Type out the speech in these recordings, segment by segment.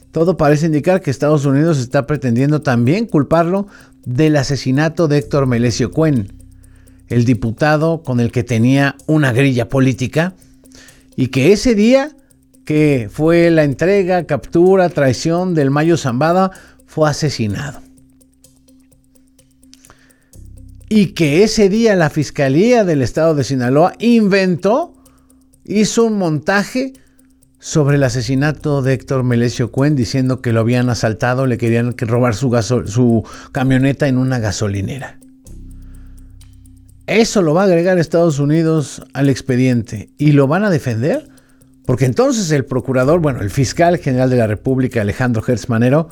Todo parece indicar que Estados Unidos está pretendiendo también culparlo del asesinato de Héctor Melesio Cuen, el diputado con el que tenía una grilla política, y que ese día que fue la entrega, captura, traición del Mayo Zambada, fue asesinado. Y que ese día la Fiscalía del Estado de Sinaloa hizo un montaje sobre el asesinato de Héctor Melesio Cuen, diciendo que lo habían asaltado, le querían robar su camioneta en una gasolinera. Eso lo va a agregar Estados Unidos al expediente y lo van a defender, porque entonces el procurador, el fiscal general de la República, Alejandro Gertz Manero,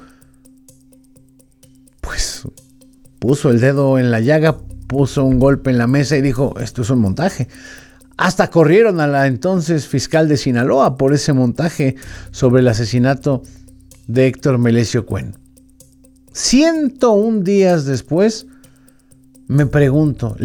pues puso el dedo en la llaga, puso un golpe en la mesa y dijo, esto es un montaje. Hasta corrieron a la entonces fiscal de Sinaloa por ese montaje sobre el asesinato de Héctor Melesio Cuen. 101 días después, le pregunto,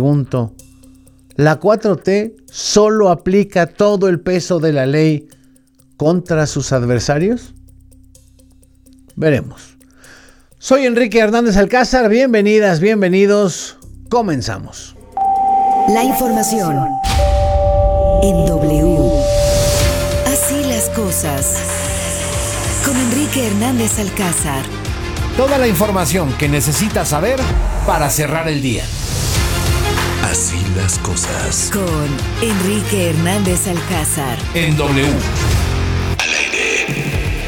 ¿la 4T solo aplica todo el peso de la ley contra sus adversarios? Veremos. Soy Enrique Hernández Alcázar, bienvenidas, bienvenidos, comenzamos. La información en W. Así las cosas. Con Enrique Hernández Alcázar. Toda la información que necesitas saber para cerrar el día. Así las cosas. Con Enrique Hernández Alcázar. En W. Al aire.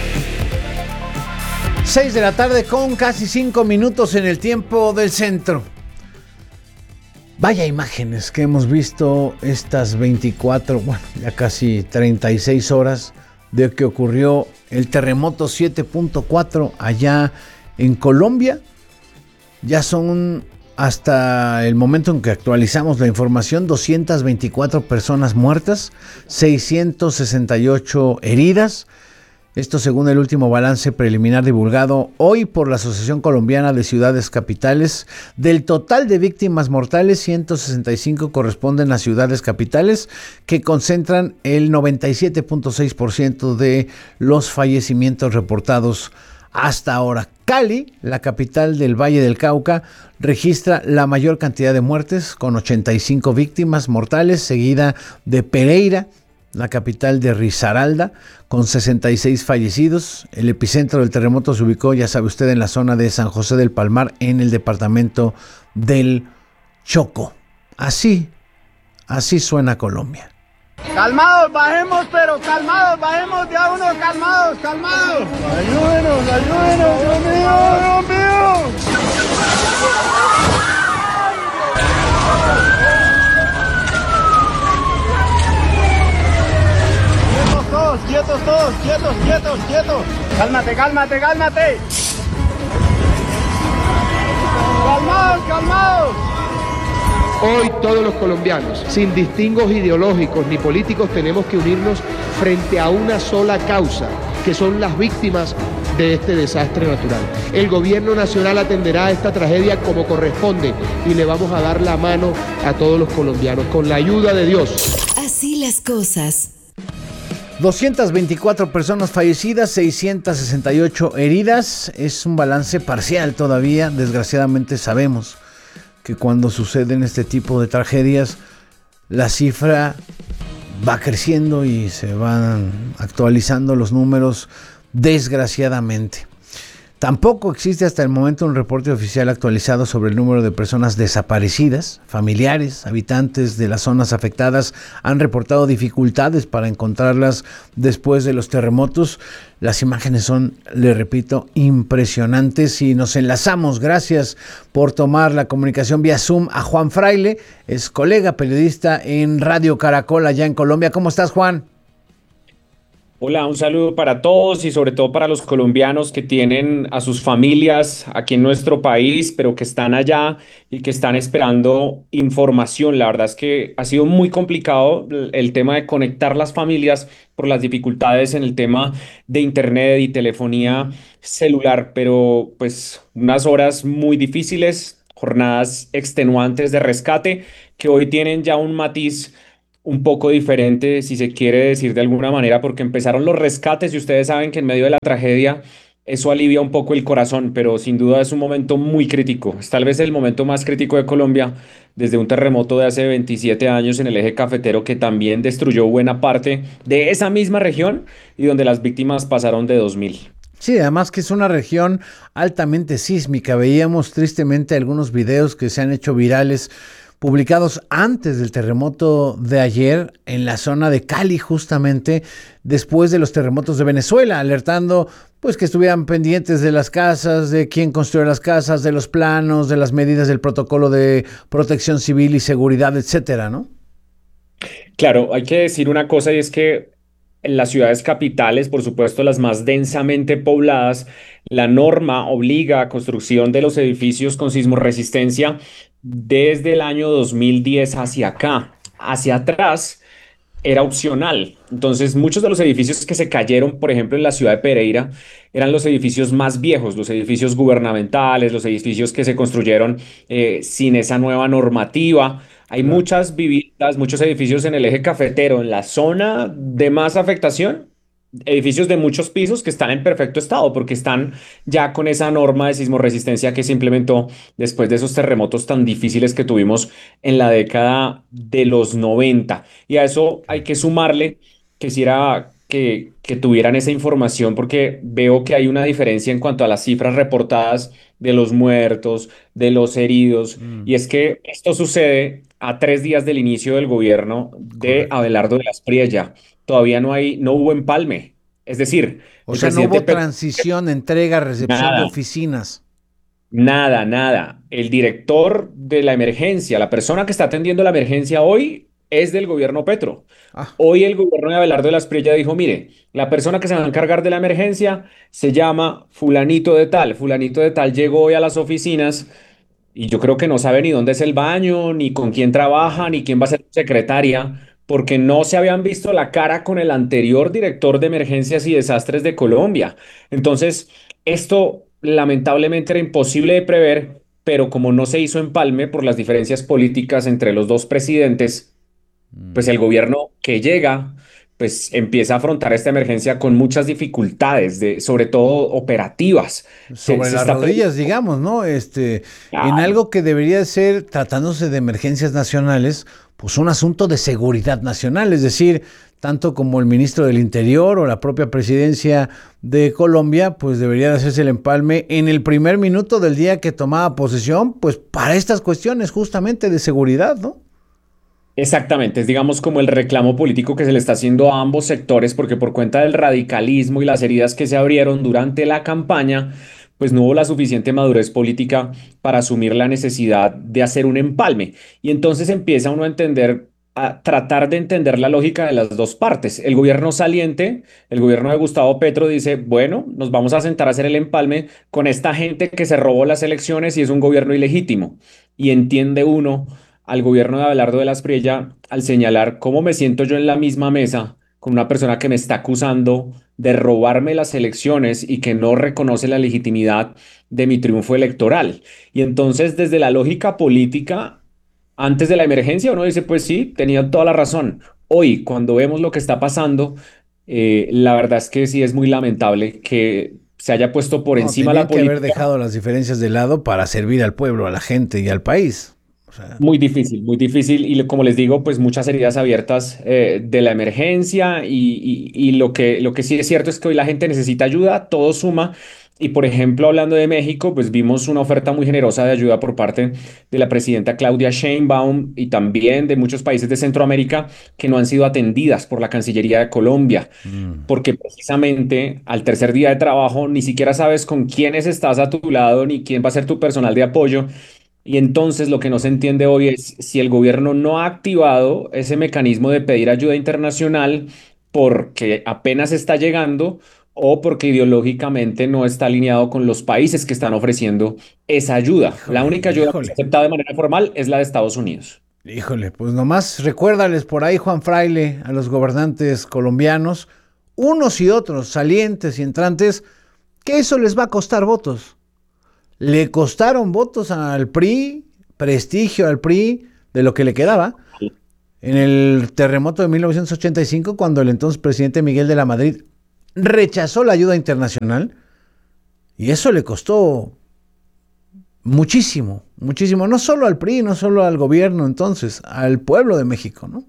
6 de la tarde con casi 5 minutos en el tiempo del centro. Vaya imágenes que hemos visto estas 24, ya casi 36 horas de que ocurrió el terremoto 7.4 allá en Colombia. Ya son, hasta el momento en que actualizamos la información, 224 personas muertas, 668 heridas. Esto según el último balance preliminar divulgado hoy por la Asociación Colombiana de Ciudades Capitales. Del total de víctimas mortales, 165 corresponden a ciudades capitales, que concentran el 97.6% de los fallecimientos reportados hasta ahora. Cali, la capital del Valle del Cauca, registra la mayor cantidad de muertes, con 85 víctimas mortales, seguida de Pereira, la capital de Risaralda, con 66 fallecidos. El epicentro del terremoto se ubicó, ya sabe usted, en la zona de San José del Palmar, en el departamento del Chocó. Así suena Colombia. Calmados, bajemos, pero calmados, bajemos de a uno, calmados. Ayúdenos, Dios mío. Quietos todos, quietos. Cálmate. Calmados. Hoy todos los colombianos, sin distingos ideológicos ni políticos, tenemos que unirnos frente a una sola causa, que son las víctimas de este desastre natural. El gobierno nacional atenderá a esta tragedia como corresponde y le vamos a dar la mano a todos los colombianos, con la ayuda de Dios. Así las cosas. 224 personas fallecidas, 668 heridas. Es un balance parcial todavía. Desgraciadamente sabemos que cuando suceden este tipo de tragedias, la cifra va creciendo y se van actualizando los números, desgraciadamente. Tampoco existe hasta el momento un reporte oficial actualizado sobre el número de personas desaparecidas. Familiares, habitantes de las zonas afectadas han reportado dificultades para encontrarlas después de los terremotos. Las imágenes son, le repito, impresionantes y nos enlazamos, gracias por tomar la comunicación vía Zoom, a Juan Fraile, es colega periodista en Radio Caracol allá en Colombia. ¿Cómo estás, Juan? Hola, un saludo para todos y sobre todo para los colombianos que tienen a sus familias aquí en nuestro país, pero que están allá y que están esperando información. La verdad es que ha sido muy complicado el tema de conectar las familias por las dificultades en el tema de internet y telefonía celular, pero pues unas horas muy difíciles, jornadas extenuantes de rescate que hoy tienen ya un matiz un poco diferente, si se quiere decir de alguna manera, porque empezaron los rescates y ustedes saben que en medio de la tragedia eso alivia un poco el corazón, pero sin duda es un momento muy crítico. Es tal vez el momento más crítico de Colombia desde un terremoto de hace 27 años en el eje cafetero que también destruyó buena parte de esa misma región y donde las víctimas pasaron de 2000. Sí, además que es una región altamente sísmica. Veíamos tristemente algunos videos que se han hecho virales, publicados antes del terremoto de ayer en la zona de Cali, justamente después de los terremotos de Venezuela, alertando pues que estuvieran pendientes de las casas, de quién construyó las casas, de los planos, de las medidas del protocolo de protección civil y seguridad, etcétera, ¿no? Claro, hay que decir una cosa y es que en las ciudades capitales, por supuesto las más densamente pobladas, la norma obliga a construcción de los edificios con sismorresistencia desde el año 2010 hacia acá. Hacia atrás era opcional. Entonces, muchos de los edificios que se cayeron, por ejemplo, en la ciudad de Pereira, eran los edificios más viejos, los edificios gubernamentales, los edificios que se construyeron sin esa nueva normativa. Hay Claro. muchas viviendas, muchos edificios en el eje cafetero, en la zona de más afectación, edificios de muchos pisos que están en perfecto estado porque están ya con esa norma de sismorresistencia que se implementó después de esos terremotos tan difíciles que tuvimos en la década de los 90. Y a eso hay que sumarle, quisiera que tuvieran esa información porque veo que hay una diferencia en cuanto a las cifras reportadas de los muertos, de los heridos, Mm, y es que esto sucede a 3 días del inicio del gobierno de correcto. Abelardo de la Espriella. Todavía no hubo empalme. Es decir, O el sea, no presidente hubo Petro, transición, entrega, recepción de nada, oficinas. nada, nada. El director de la emergencia, la persona que está atendiendo la emergencia hoy, es del gobierno Petro. Ah, Hoy el gobierno de Abelardo de la Espriella dijo, mire, la persona que se va a encargar de la emergencia se llama fulanito de tal. Fulanito de tal llegó hoy a las oficinas y yo creo que no sabe ni dónde es el baño, ni con quién trabaja, ni quién va a ser su secretaria, porque no se habían visto la cara con el anterior director de emergencias y desastres de Colombia. Entonces, esto lamentablemente era imposible de prever, pero como no se hizo empalme por las diferencias políticas entre los dos presidentes, pues mm. el gobierno que llega, pues empieza a afrontar esta emergencia con muchas dificultades, sobre todo operativas. Se, Sobre se las está rodillas, digamos, ¿no? En preguntando. algo que debería ser, tratándose de emergencias nacionales, pues un asunto de seguridad nacional, es decir, tanto como el ministro del Interior o la propia presidencia de Colombia, pues debería de hacerse el empalme en el primer minuto del día que tomaba posesión, pues para estas cuestiones justamente de seguridad, ¿no? Exactamente, es digamos como el reclamo político que se le está haciendo a ambos sectores, porque por cuenta del radicalismo y las heridas que se abrieron durante la campaña, pues no hubo la suficiente madurez política para asumir la necesidad de hacer un empalme. Y entonces empieza uno a entender, a tratar de entender la lógica de las dos partes. El gobierno saliente, el gobierno de Gustavo Petro dice, bueno, nos vamos a sentar a hacer el empalme con esta gente que se robó las elecciones y es un gobierno ilegítimo. Y entiende uno al gobierno de Abelardo de la Espriella al señalar cómo me siento yo en la misma mesa con una persona que me está acusando de robarme las elecciones y que no reconoce la legitimidad de mi triunfo electoral. Y entonces, desde la lógica política, antes de la emergencia, uno dice, pues sí, tenía toda la razón. Hoy, cuando vemos lo que está pasando, la verdad es que sí es muy lamentable que se haya puesto por No, encima la tenían que haber política. dejado las diferencias de lado para servir al pueblo, a la gente y al país. O sea, Muy difícil, muy difícil. Y como les digo, pues muchas heridas abiertas de la emergencia y lo que sí es cierto es que hoy la gente necesita ayuda, todo suma. Y por ejemplo, hablando de México, pues vimos una oferta muy generosa de ayuda por parte de la presidenta Claudia Sheinbaum y también de muchos países de Centroamérica que no han sido atendidas por la Cancillería de Colombia, mm. porque precisamente al tercer día de trabajo ni siquiera sabes con quiénes estás a tu lado ni quién va a ser tu personal de apoyo. Y entonces lo que no se entiende hoy es si el gobierno no ha activado ese mecanismo de pedir ayuda internacional porque apenas está llegando o porque ideológicamente no está alineado con los países que están ofreciendo esa ayuda. La Híjole, única ayuda que se ha híjole. aceptado de manera formal es la de Estados Unidos. Híjole, pues nomás recuérdales por ahí, Juan Fraile, a los gobernantes colombianos, unos y otros, salientes y entrantes, que eso les va a costar votos. Le costaron votos al PRI, prestigio al PRI, de lo que le quedaba, en el terremoto de 1985, cuando el entonces presidente Miguel de la Madrid rechazó la ayuda internacional, y eso le costó muchísimo, muchísimo, no solo al PRI, no solo al gobierno entonces, al pueblo de México, ¿no?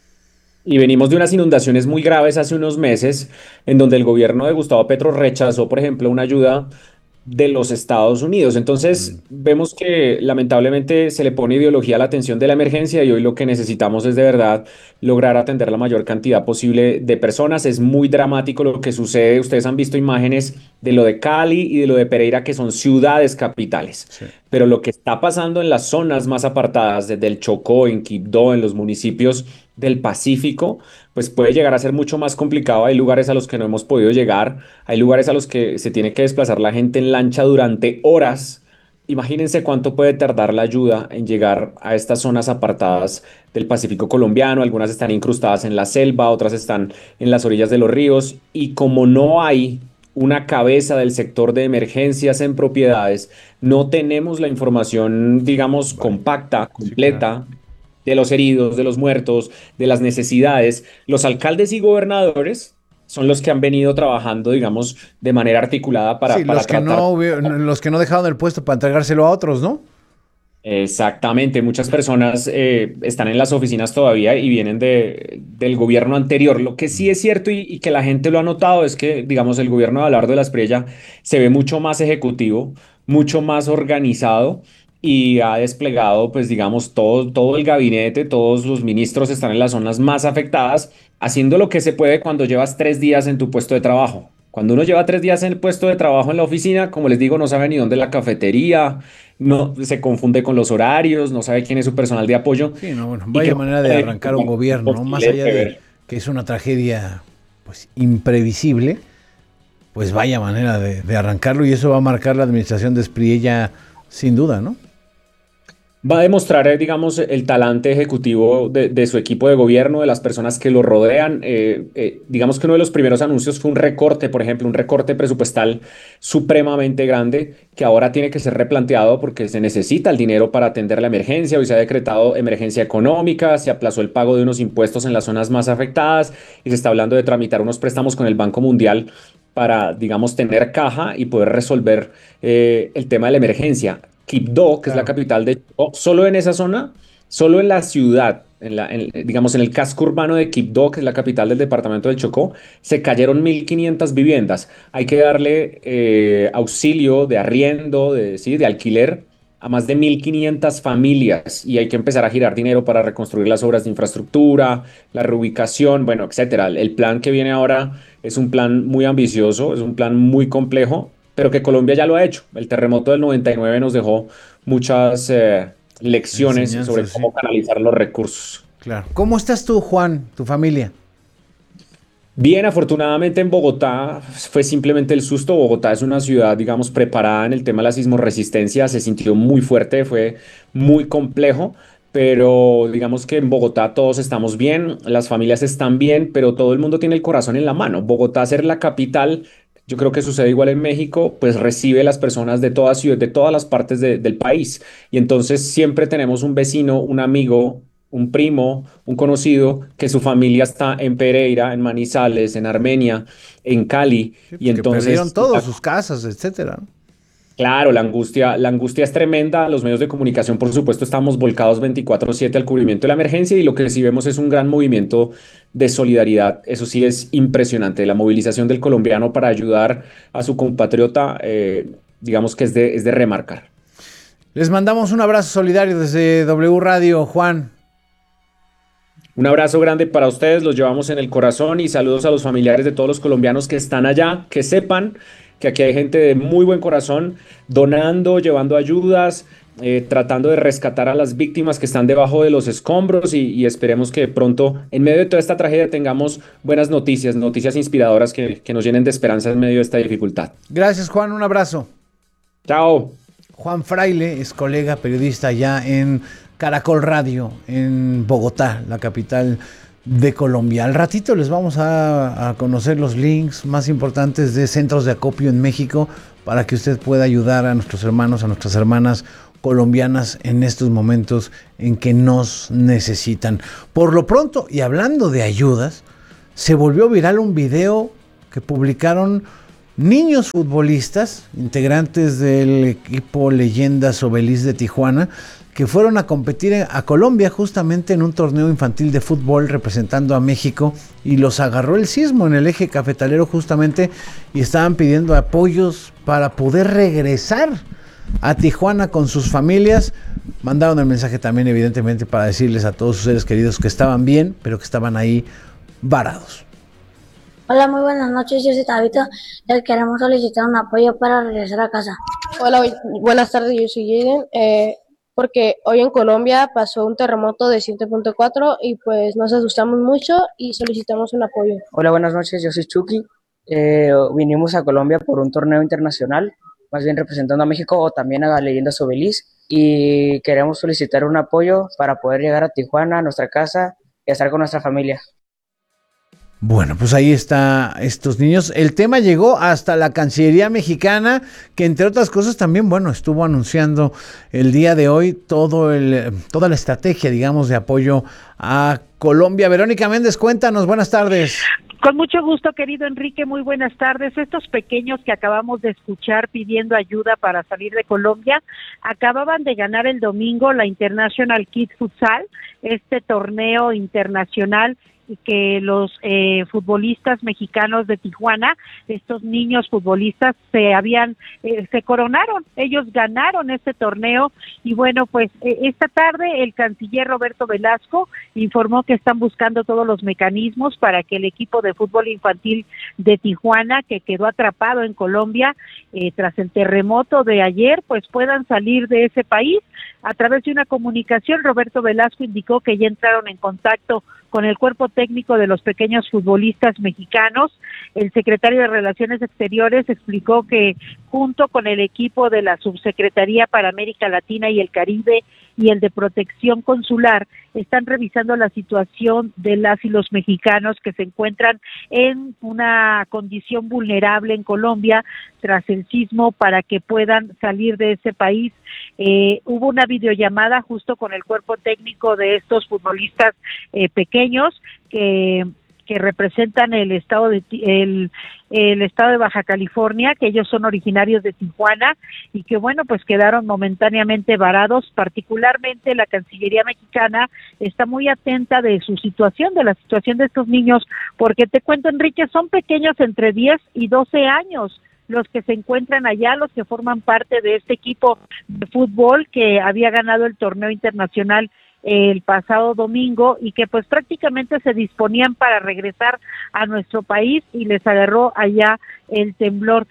Y venimos de unas inundaciones muy graves hace unos meses, en donde el gobierno de Gustavo Petro rechazó, por ejemplo, una ayuda de los Estados Unidos. Entonces, vemos que lamentablemente se le pone ideología a la atención de la emergencia y hoy lo que necesitamos es de verdad lograr atender la mayor cantidad posible de personas. Es muy dramático lo que sucede. Ustedes han visto imágenes de lo de Cali y de lo de Pereira, que son ciudades capitales. Sí. Pero lo que está pasando en las zonas más apartadas, desde el Chocó, en Quibdó, en los municipios del Pacífico, pues puede llegar a ser mucho más complicado. Hay lugares a los que no hemos podido llegar, hay lugares a los que se tiene que desplazar la gente en lancha durante horas. Imagínense cuánto puede tardar la ayuda en llegar a estas zonas apartadas del Pacífico colombiano. Algunas están incrustadas en la selva, otras están en las orillas de los ríos, y como no hay una cabeza del sector de emergencias en propiedades, no tenemos la información, digamos, compacta, completa, de los heridos, de los muertos, de las necesidades. Los alcaldes y gobernadores son los que han venido trabajando, digamos, de manera articulada para los que tratar. los que no dejaron el puesto para entregárselo a otros, ¿no? Exactamente, muchas personas están en las oficinas todavía y vienen del gobierno anterior. Lo que sí es cierto y que la gente lo ha notado es que, digamos, el gobierno de Abelardo de la Espriella se ve mucho más ejecutivo, mucho más organizado, y ha desplegado, pues, digamos, todo el gabinete, todos los ministros están en las zonas más afectadas, haciendo lo que se puede cuando llevas 3 días en tu puesto de trabajo. Cuando uno lleva 3 días en el puesto de trabajo en la oficina, como les digo, no sabe ni dónde es la cafetería, no se confunde con los horarios, no sabe quién es su personal de apoyo. Sí, no, bueno, vaya manera de arrancar un gobierno, ¿no? Más allá de que es una tragedia, pues, imprevisible, pues vaya manera de arrancarlo, y eso va a marcar la administración de Espriella sin duda, ¿no? Va a demostrar, digamos, el talante ejecutivo de su equipo de gobierno, de las personas que lo rodean. Digamos que uno de los primeros anuncios fue un recorte, por ejemplo, un recorte presupuestal supremamente grande que ahora tiene que ser replanteado porque se necesita el dinero para atender la emergencia. Hoy se ha decretado emergencia económica, se aplazó el pago de unos impuestos en las zonas más afectadas y se está hablando de tramitar unos préstamos con el Banco Mundial para, digamos, tener caja y poder resolver el tema de la emergencia. Quibdó, que es la capital de Chocó, solo en esa zona, solo en la ciudad, digamos en el casco urbano de Quibdó, que es la capital del departamento del Chocó, se cayeron 1.500 viviendas. Hay que darle auxilio de arriendo, de alquiler a más de 1.500 familias, y hay que empezar a girar dinero para reconstruir las obras de infraestructura, la reubicación, bueno, etcétera. El plan que viene ahora es un plan muy ambicioso, es un plan muy complejo, pero que Colombia ya lo ha hecho. El terremoto del 99 nos dejó muchas lecciones sobre cómo canalizar los recursos. Claro. ¿Cómo estás tú, Juan, tu familia? Bien, afortunadamente en Bogotá fue simplemente el susto. Bogotá es una ciudad, digamos, preparada en el tema de la sismorresistencia. Se sintió muy fuerte, fue muy complejo, pero digamos que en Bogotá todos estamos bien, las familias están bien, pero todo el mundo tiene el corazón en la mano. Bogotá, ser la capital, yo creo que sucede igual en México, pues recibe las personas de todas ciudades, de todas las partes del país. Y entonces siempre tenemos un vecino, un amigo, un primo, un conocido, que su familia está en Pereira, en Manizales, en Armenia, en Cali. Sí, y entonces perdieron todos, sus casas, etcétera. Claro, la angustia es tremenda. Los medios de comunicación, por supuesto, estamos volcados 24/7 al cubrimiento de la emergencia, y lo que sí vemos es un gran movimiento de solidaridad. Eso sí es impresionante. La movilización del colombiano para ayudar a su compatriota, digamos que es de remarcar. Les mandamos un abrazo solidario desde W Radio, Juan. Un abrazo grande para ustedes, los llevamos en el corazón, y saludos a los familiares de todos los colombianos que están allá, que sepan que aquí hay gente de muy buen corazón, donando, llevando ayudas, tratando de rescatar a las víctimas que están debajo de los escombros, y esperemos que pronto, en medio de toda esta tragedia, tengamos buenas noticias, noticias inspiradoras que nos llenen de esperanza en medio de esta dificultad. Gracias, Juan, un abrazo. Chao. Juan Fraile es colega periodista allá en Caracol Radio, en Bogotá, la capital de Colombia. Al ratito les vamos a conocer los links más importantes de centros de acopio en México para que usted pueda ayudar a nuestros hermanos, a nuestras hermanas colombianas en estos momentos en que nos necesitan. Por lo pronto, y hablando de ayudas, se volvió viral un video que publicaron niños futbolistas, integrantes del equipo Leyendas Obelis de Tijuana, que fueron a competir a Colombia justamente en un torneo infantil de fútbol representando a México, y los agarró el sismo en el eje cafetalero justamente, y estaban pidiendo apoyos para poder regresar a Tijuana con sus familias. Mandaron el mensaje también evidentemente para decirles a todos sus seres queridos que estaban bien, pero que estaban ahí varados. Hola, muy buenas noches, yo soy Tabito, les queremos solicitar un apoyo para regresar a casa. Hola, buenas tardes, yo soy Jaden, porque hoy en Colombia pasó un terremoto de 7.4 y pues nos asustamos mucho y solicitamos un apoyo. Hola, buenas noches, yo soy Chucky, vinimos a Colombia por un torneo internacional, más bien representando a México o también a Leyendas Obelis, y queremos solicitar un apoyo para poder llegar a Tijuana, a nuestra casa y estar con nuestra familia. Bueno, pues ahí está estos niños. El tema llegó hasta la Cancillería mexicana, que entre otras cosas también, bueno, estuvo anunciando el día de hoy toda la estrategia, digamos, de apoyo a Colombia. Verónica Méndez, cuéntanos, buenas tardes. Con mucho gusto, querido Enrique, muy buenas tardes. Estos pequeños que acabamos de escuchar pidiendo ayuda para salir de Colombia, acababan de ganar el domingo la International Kids Futsal, este torneo internacional que los futbolistas mexicanos de Tijuana, estos niños futbolistas se coronaron, ellos ganaron este torneo. Y bueno, pues esta tarde el canciller Roberto Velasco informó que están buscando todos los mecanismos para que el equipo de fútbol infantil de Tijuana, que quedó atrapado en Colombia tras el terremoto de ayer, pues puedan salir de ese país. A través de una comunicación, Roberto Velasco indicó que ya entraron en contacto con el cuerpo técnico de los pequeños futbolistas mexicanos. El secretario de Relaciones Exteriores explicó que junto con el equipo de la Subsecretaría para América Latina y el Caribe y el de Protección Consular están revisando la situación de las y los mexicanos que se encuentran en una condición vulnerable en Colombia tras el sismo para que puedan salir de ese país. Hubo una videollamada justo con el cuerpo técnico de estos futbolistas pequeños que representan el estado de Baja California, que ellos son originarios de Tijuana y que bueno, pues quedaron momentáneamente varados. Particularmente la Cancillería mexicana está muy atenta de su situación, de la situación de estos niños, porque te cuento, Enrique, son pequeños entre 10 y 12 años los que se encuentran allá, los que forman parte de este equipo de fútbol que había ganado el torneo internacional el pasado domingo y que pues prácticamente se disponían para regresar a nuestro país y les agarró allá el temblor.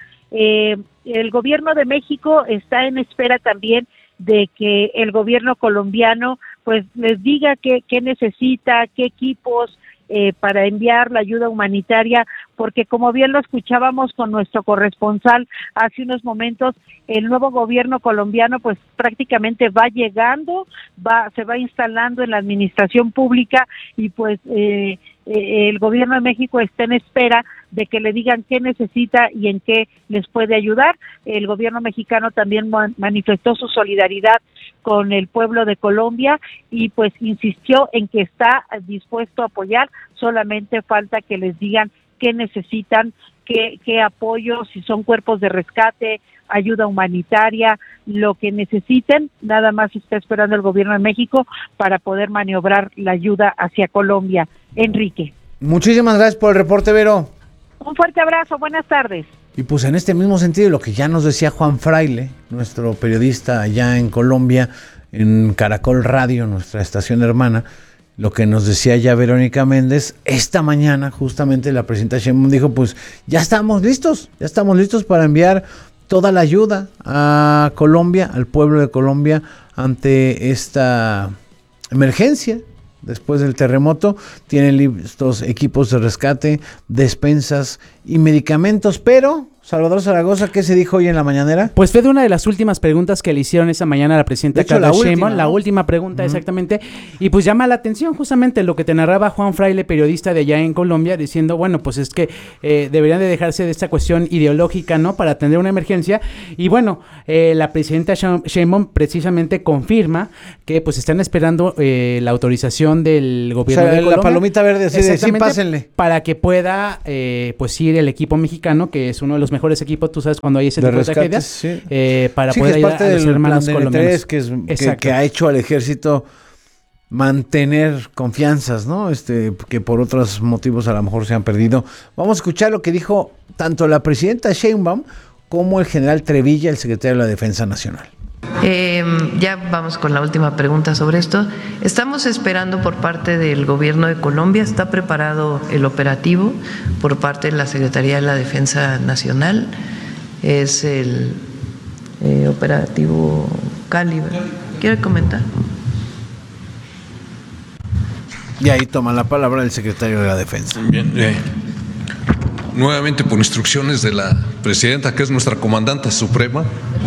El gobierno de México está en espera también de que el gobierno colombiano pues les diga qué necesita, qué equipos para enviar la ayuda humanitaria, porque como bien lo escuchábamos con nuestro corresponsal hace unos momentos, el nuevo gobierno colombiano pues prácticamente va llegando, se va instalando en la administración pública y pues el gobierno de México está en espera de que le digan qué necesita y en qué les puede ayudar. El gobierno mexicano también manifestó su solidaridad con el pueblo de Colombia y pues insistió en que está dispuesto a apoyar, solamente falta que les digan qué necesitan, qué apoyo, si son cuerpos de rescate, ayuda humanitaria, lo que necesiten, nada más está esperando el gobierno de México para poder maniobrar la ayuda hacia Colombia. Enrique. Muchísimas gracias por el reporte, Vero. Un fuerte abrazo, buenas tardes. Y pues en este mismo sentido, lo que ya nos decía Juan Fraile, nuestro periodista allá en Colombia, en Caracol Radio, nuestra estación hermana, lo que nos decía ya Verónica Méndez, esta mañana justamente la presidenta Sheinbaum dijo, pues ya estamos listos para enviar toda la ayuda a Colombia, al pueblo de Colombia, ante esta emergencia. Después del terremoto, tienen listos equipos de rescate, despensas y medicamentos, pero Salvador Zaragoza, ¿qué se dijo hoy en la mañanera? Pues fue de una de las últimas preguntas que le hicieron esa mañana a la presidenta Claudia Sheinbaum, la última pregunta exactamente, y pues llama la atención justamente lo que te narraba Juan Fraile, periodista de allá en Colombia, diciendo, bueno, pues es que deberían de dejarse de esta cuestión ideológica, ¿no?, para atender una emergencia, y bueno, la presidenta Sheinbaum precisamente confirma que pues están esperando la autorización del gobierno de Colombia. La palomita verde, así de sí, pásenle. Para que pueda pues ir el equipo mexicano, que es uno de los mejores equipos, tú sabes, cuando hay ese tipo de tragedias, sí. Para poder ayudar a los hermanos colombianos. Que ha hecho al ejército mantener confianzas, ¿no? Que por otros motivos a lo mejor se han perdido. Vamos a escuchar lo que dijo tanto la presidenta Sheinbaum como el general Trevilla, el secretario de la Defensa Nacional. Ya vamos con la última pregunta sobre esto. Estamos esperando por parte del gobierno de Colombia, está preparado el operativo por parte de la Secretaría de la Defensa Nacional, es el operativo Cali. ¿Quiere comentar? Y ahí toma la palabra el secretario de la Defensa. Bien, nuevamente por instrucciones de la presidenta, que es nuestra comandante suprema.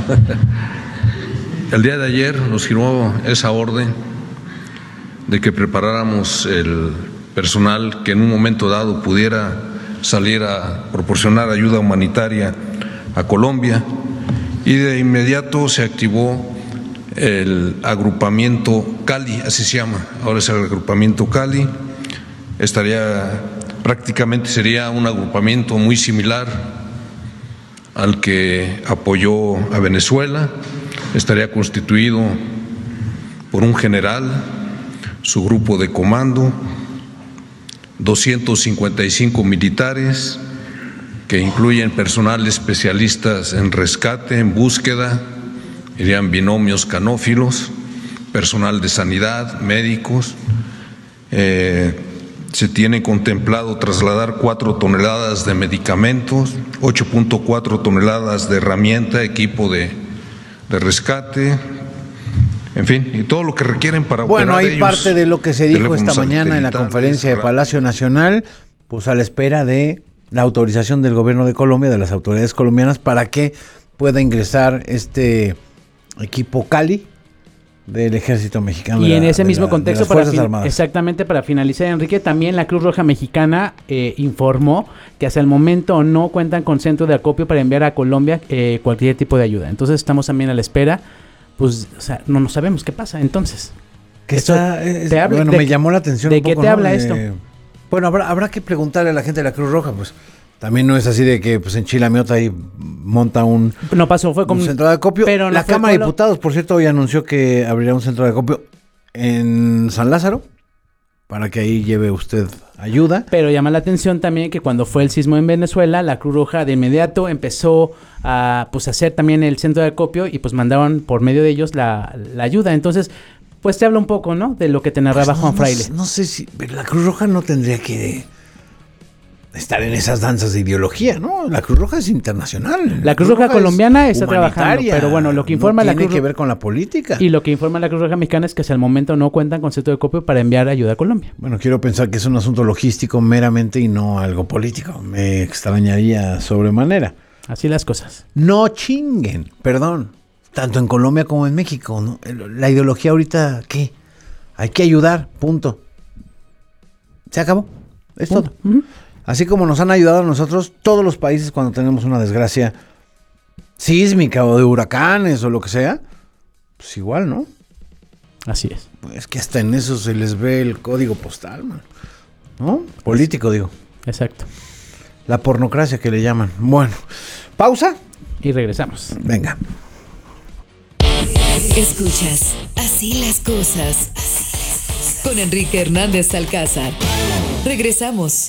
El día de ayer nos firmó esa orden de que preparáramos el personal que en un momento dado pudiera salir a proporcionar ayuda humanitaria a Colombia, y de inmediato se activó el agrupamiento Cali, así se llama, ahora es el agrupamiento Cali. Prácticamente sería un agrupamiento muy similar al que apoyó a Venezuela. Estaría constituido por un general, su grupo de comando, 255 militares, que incluyen personal especialistas en rescate, en búsqueda, irían binomios canófilos, personal de sanidad, médicos. Se tiene contemplado trasladar 4 toneladas de medicamentos, 8.4 toneladas de herramienta, equipo de rescate, en fin, y todo lo que requieren para operar. Bueno, hay parte de lo que se dijo esta mañana en la conferencia de Palacio Nacional, pues a la espera de la autorización del gobierno de Colombia, de las autoridades colombianas, para que pueda ingresar este equipo Cali del ejército mexicano. Y en ese mismo contexto, exactamente para finalizar, Enrique, también la Cruz Roja Mexicana informó que hasta el momento no cuentan con centro de acopio para enviar a Colombia cualquier tipo de ayuda. Entonces estamos también a la espera, pues, o sea, no sabemos qué pasa. Entonces, me llamó la atención. ¿De qué te habla esto? Bueno, habrá que preguntarle a la gente de la Cruz Roja, pues. También no es así de que pues en Chilamiota ahí monta un centro de acopio. Pero la Cámara de Diputados, por cierto, hoy anunció que abriría un centro de acopio en San Lázaro para que ahí lleve usted ayuda. Pero llama la atención también que cuando fue el sismo en Venezuela, la Cruz Roja de inmediato empezó a pues hacer también el centro de acopio y pues mandaron por medio de ellos la ayuda. Entonces, pues te habla un poco, ¿no?, de lo que te narraba Juan Fraile. No sé si la Cruz Roja no tendría que estar en esas danzas de ideología, ¿no? La Cruz Roja es internacional. La Cruz Roja colombiana está trabajando, pero bueno, lo que informa la Cruz Roja tiene que ver con la política. Y lo que informa la Cruz Roja Mexicana es que hasta el momento no cuentan con centro de acopio para enviar ayuda a Colombia. Bueno, quiero pensar que es un asunto logístico meramente y no algo político. Me extrañaría sobremanera. Así las cosas. No chinguen, perdón. Tanto en Colombia como en México, ¿no? La ideología ahorita, ¿qué? Hay que ayudar, punto. Se acabó. Es todo. Así como nos han ayudado a nosotros, todos los países cuando tenemos una desgracia sísmica o de huracanes o lo que sea, pues igual, ¿no? Así es. Pues que hasta en eso se les ve el código postal, man, ¿no? Político, digo. Exacto. La pornocracia que le llaman. Bueno, pausa. Y regresamos. Venga. Escuchas Así las cosas. Con Enrique Hernández Alcázar. Regresamos.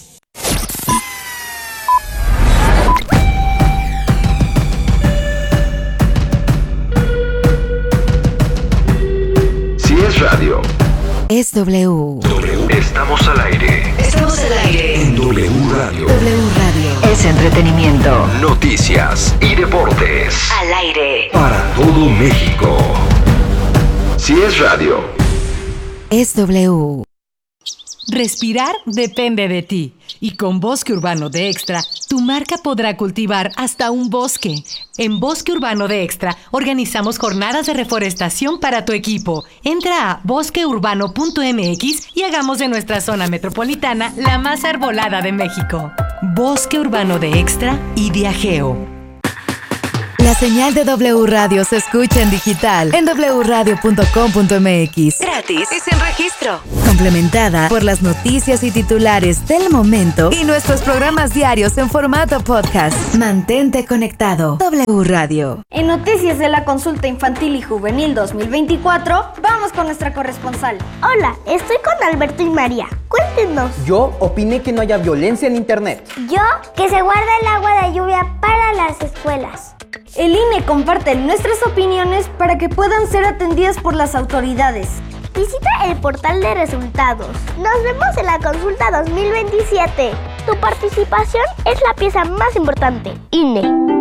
Es radio. Es W. Estamos al aire. Estamos al aire. En W Radio. W Radio. Es entretenimiento. Noticias y deportes. Al aire. Para todo México. Si es radio. Es W. Respirar depende de ti. Y con Bosque Urbano de Extra, tu marca podrá cultivar hasta un bosque. En Bosque Urbano de Extra, organizamos jornadas de reforestación para tu equipo. Entra a bosqueurbano.mx y hagamos de nuestra zona metropolitana la más arbolada de México. Bosque Urbano de Extra y Diageo. La señal de W Radio se escucha en digital en wradio.com.mx. Gratis y sin registro. Complementada por las noticias y titulares del momento y nuestros programas diarios en formato podcast. Mantente conectado. W Radio. En noticias de la consulta infantil y juvenil 2024, vamos con nuestra corresponsal. Hola, estoy con Alberto y María. Cuéntenos. Yo opiné que no haya violencia en internet. Yo, que se guarda el agua de lluvia para las escuelas. El INE comparte nuestras opiniones para que puedan ser atendidas por las autoridades. Visita el portal de resultados. Nos vemos en la consulta 2027. Tu participación es la pieza más importante. INE.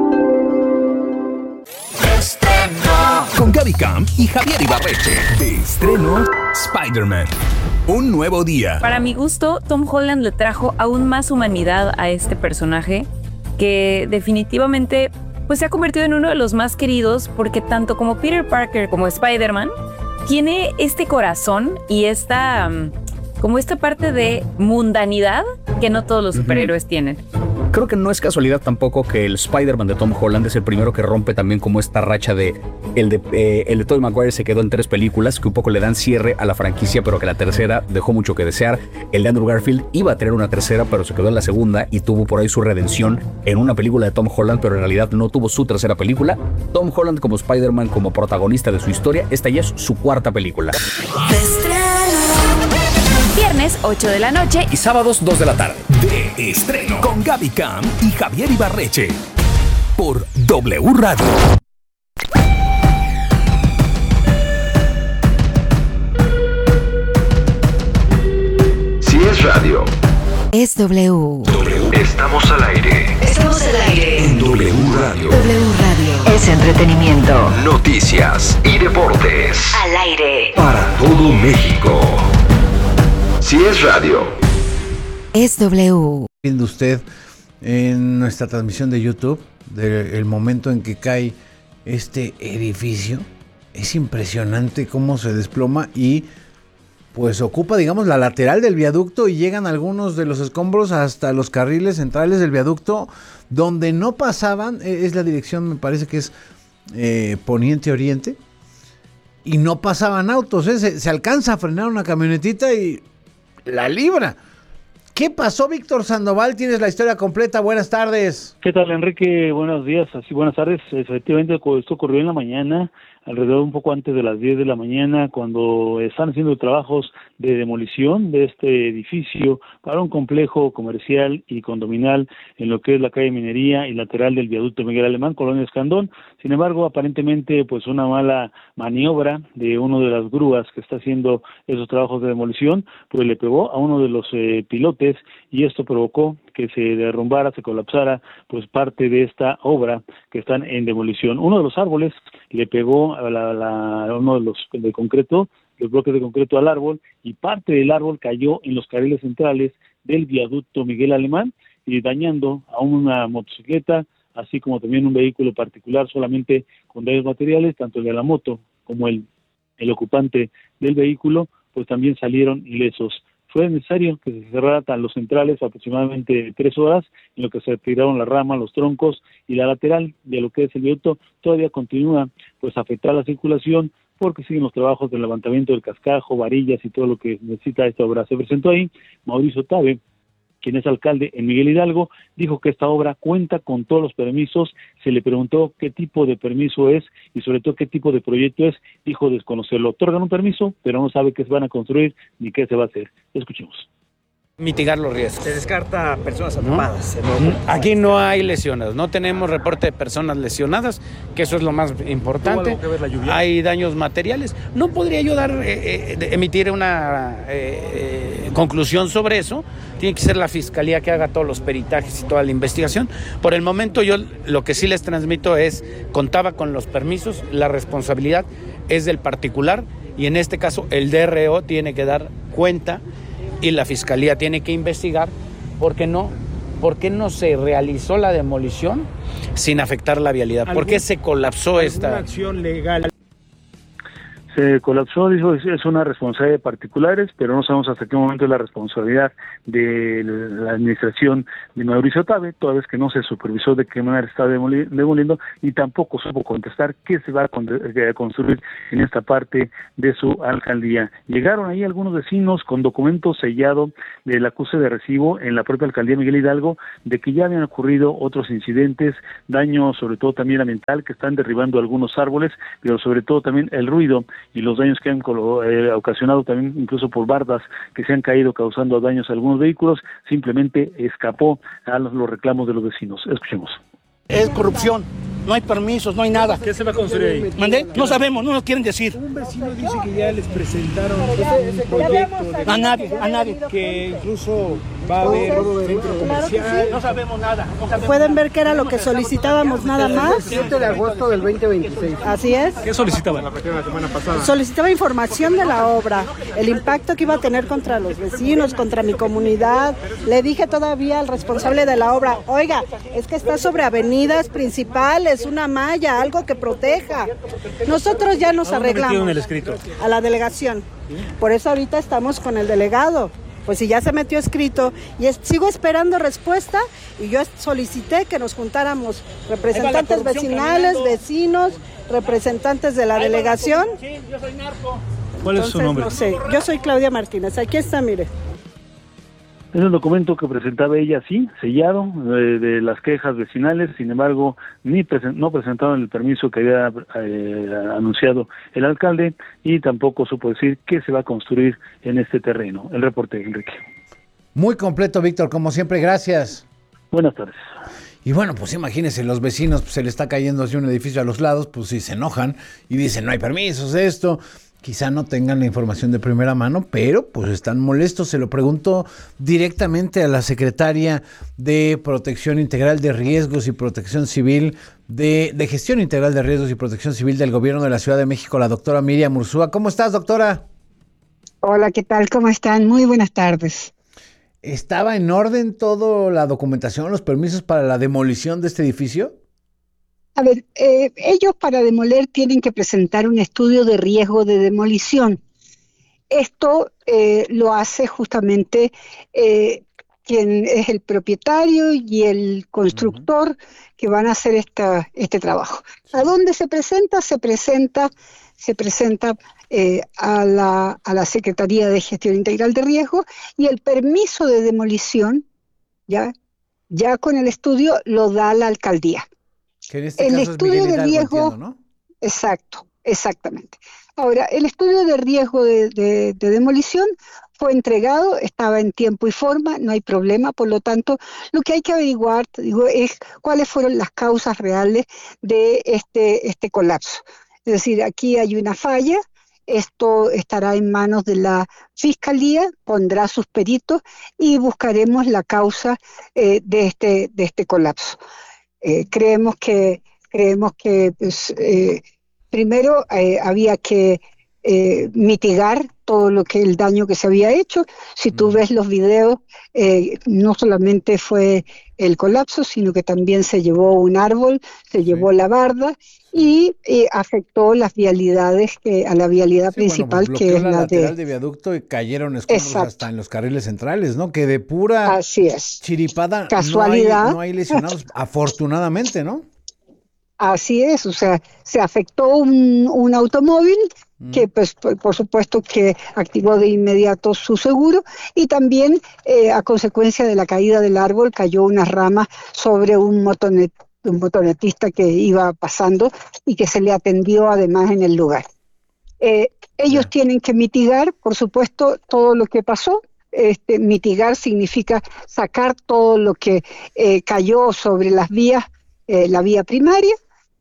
Con Gaby Camp y Javier Ibarreche. De estreno, Spider-Man. Un nuevo día. Para mi gusto, Tom Holland le trajo aún más humanidad a este personaje que definitivamente pues se ha convertido en uno de los más queridos porque tanto como Peter Parker como Spider-Man tiene este corazón y esta parte de mundanidad que no todos los superhéroes tienen. Creo que no es casualidad tampoco que el Spider-Man de Tom Holland es el primero que rompe también como esta racha de el de Tobey Maguire se quedó en 3 películas que un poco le dan cierre a la franquicia, pero que la tercera dejó mucho que desear. El de Andrew Garfield iba a tener una tercera, pero se quedó en la segunda y tuvo por ahí su redención en una película de Tom Holland, pero en realidad no tuvo su tercera película. Tom Holland como Spider-Man, como protagonista de su historia, esta ya es su 4ª película. Viernes 8 de la noche y sábados 2 de la tarde. De estreno con Gaby Camp y Javier Ibarreche. Por W Radio. Si es radio, es W. Estamos al aire. Estamos al aire. En W Radio. W Radio. Es entretenimiento. Noticias y deportes. Al aire. Para todo México. Si es radio, es W. Viendo usted en nuestra transmisión de YouTube del momento en que cae este edificio, es impresionante cómo se desploma y pues ocupa, digamos, la lateral del viaducto y llegan algunos de los escombros hasta los carriles centrales del viaducto donde no pasaban, es la dirección, me parece que es poniente-oriente, y no pasaban autos, se alcanza a frenar una camionetita y la libra. ¿Qué pasó, Víctor Sandoval? Tienes la historia completa. Buenas tardes. ¿Qué tal, Enrique? Buenos días. Así, buenas tardes. Efectivamente, esto ocurrió en la mañana, alrededor un poco antes de las 10 de la mañana, cuando están haciendo trabajos de demolición de este edificio para un complejo comercial y condominal en lo que es la calle Minería y lateral del viaducto Miguel Alemán, Colonia Escandón. Sin embargo, aparentemente, pues una mala maniobra de uno de las grúas que está haciendo esos trabajos de demolición, pues le pegó a uno de los pilotes y esto provocó que se derrumbara, se colapsara, pues parte de esta obra que están en demolición. Uno de los árboles le pegó a uno de los de concreto, los bloques de concreto al árbol, y parte del árbol cayó en los carriles centrales del viaducto Miguel Alemán y dañando a una motocicleta, así como también un vehículo particular solamente con daños materiales, tanto el de la moto como el ocupante del vehículo, pues también salieron ilesos. Fue necesario que se cerraran los centrales aproximadamente 3 horas, en lo que se retiraron las ramas, los troncos, y la lateral de lo que es el viaducto todavía continúa pues afectar la circulación porque siguen los trabajos de levantamiento del cascajo, varillas y todo lo que necesita esta obra. Se presentó ahí Mauricio Tabe, quien es alcalde en Miguel Hidalgo, dijo que esta obra cuenta con todos los permisos. Se le preguntó qué tipo de permiso es y sobre todo qué tipo de proyecto es, dijo desconocerlo. Otorgan un permiso, pero no sabe qué se van a construir ni qué se va a hacer. Escuchemos. Mitigar los riesgos. Se descarta personas atrapadas. Aquí no hay lesionados, no tenemos reporte de personas lesionadas, que eso es lo más importante. ¿Tuvo algo que ver la lluvia? Hay daños materiales. No podría yo emitir una conclusión sobre eso. Tiene que ser la fiscalía que haga todos los peritajes y toda la investigación. Por el momento yo lo que sí les transmito es, contaba con los permisos, la responsabilidad es del particular y en este caso el DRO tiene que dar cuenta y la Fiscalía tiene que investigar por qué no se realizó la demolición sin afectar la vialidad, por qué se colapsó esta acción legal. Se colapsó, dijo, es una responsabilidad de particulares, pero no sabemos hasta qué momento es la responsabilidad de la administración de Mauricio Tabe, toda vez que no se supervisó de qué manera está demoliendo y tampoco supo contestar qué se va a construir en esta parte de su alcaldía. Llegaron ahí algunos vecinos con documentos sellados del acuse de recibo en la propia alcaldía Miguel Hidalgo de que ya habían ocurrido otros incidentes, daño sobre todo también ambiental, que están derribando algunos árboles, pero sobre todo también el ruido y los daños que han ocasionado también incluso por bardas que se han caído causando daños a algunos vehículos, simplemente escapó a los reclamos de los vecinos. Escuchemos. Es corrupción, no hay permisos, no hay nada. ¿Qué se va a construir ahí? ¿Mandé? No sabemos, no nos quieren decir. Un vecino dice que ya les presentaron un proyecto de... A nadie. Que incluso va a haber centro comercial. No sabemos nada. Pueden ver que era lo que solicitábamos nada más. 7 de agosto del 2026. Así es. ¿Qué solicitaban? La semana pasada. Solicitaba información de la obra, el impacto que iba a tener contra los vecinos, contra mi comunidad. Le dije todavía al responsable de la obra, oiga, es que está sobre avenidas principales, una malla, algo que proteja. Nosotros ya nos arreglamos. El escrito? A la delegación. Por eso ahorita estamos con el delegado. Pues si ya se metió escrito y sigo esperando respuesta y yo solicité que nos juntáramos representantes vecinales, vecinos, representantes de la delegación. Sí, yo soy narco. ¿Cuál es su nombre? No sé, yo soy Claudia Martínez, aquí está, mire. Es el documento que presentaba ella, sí, sellado, de las quejas vecinales, sin embargo, no presentaron el permiso que había anunciado el alcalde y tampoco supo decir qué se va a construir en este terreno. El reporte, Enrique. Muy completo, Víctor, como siempre, gracias. Buenas tardes. Y bueno, pues imagínense, los vecinos, pues, se le está cayendo así un edificio a los lados, pues sí se enojan y dicen, no hay permisos de esto. Quizá no tengan la información de primera mano, pero pues están molestos. Se lo pregunto directamente a la secretaria de Protección Integral de Riesgos y Protección Civil, de Gestión Integral de Riesgos y Protección Civil del Gobierno de la Ciudad de México, la doctora Miriam Urzúa. ¿Cómo estás, doctora? Hola, ¿qué tal? ¿Cómo están? Muy buenas tardes. ¿Estaba en orden toda la documentación, los permisos para la demolición de este edificio? A ver, ellos para demoler tienen que presentar un estudio de riesgo de demolición. Esto lo hace justamente quien es el propietario y el constructor que van a hacer este trabajo. ¿A dónde se presenta? Se presenta a la Secretaría de Gestión Integral de Riesgo y el permiso de demolición, ya con el estudio, lo da la alcaldía. Que en este el caso estudio es Miguel de Hidalgo, riesgo, entiendo, ¿no? Exactamente. Ahora, el estudio de riesgo de demolición fue entregado, estaba en tiempo y forma, no hay problema, por lo tanto, lo que hay que averiguar, es cuáles fueron las causas reales de este colapso. Es decir, aquí hay una falla, esto estará en manos de la Fiscalía, pondrá sus peritos y buscaremos la causa de este colapso. Creemos que pues, primero había que mitigar todo el daño que se había hecho. Si tú ves los videos, no solamente fue el colapso, sino que también se llevó un árbol, se llevó la barda y afectó las vialidades, a la vialidad principal, pues que es la la lateral de viaducto y cayeron escombros hasta en los carriles centrales, ¿no? Que de pura chiripada, casualidad, no hay lesionados, afortunadamente, ¿no? Así es, o sea, se afectó un automóvil que pues por supuesto que activó de inmediato su seguro y también a consecuencia de la caída del árbol cayó unas ramas sobre un motonetista que iba pasando y que se le atendió además en el lugar. Ellos tienen que mitigar, por supuesto, todo lo que pasó. Mitigar significa sacar todo lo que cayó sobre las vías, la vía primaria,